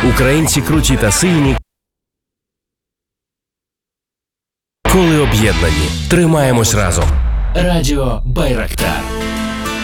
Українці круті та сильні, коли об'єднані. Тримаємось разом. Радіо Байрактар.